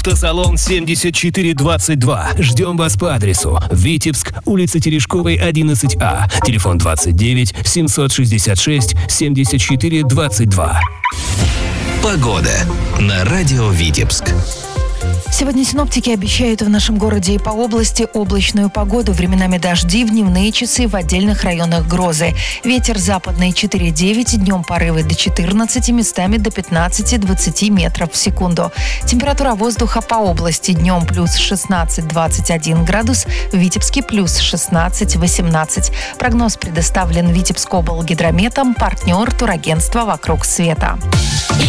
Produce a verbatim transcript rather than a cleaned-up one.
Автосалон семьдесят четыре двадцать два. Ждем вас по адресу: Витебск, улица Терешковой, одиннадцать А. Телефон двадцать девять семьсот шестьдесят шесть семьдесят четыре двадцать два. Погода на радио Витебск. Сегодня синоптики обещают в нашем городе и по области облачную погоду. Временами дожди, в дневные часы в отдельных районах грозы. Ветер западный четыре девять, днем порывы до четырнадцати, местами до пятнадцати-двадцати метров в секунду. Температура воздуха по области: днем плюс шестнадцать двадцать один градус, в Витебске плюс шестнадцать восемнадцать. Прогноз предоставлен Витебскоблгидрометом, партнер турагентства «Вокруг света».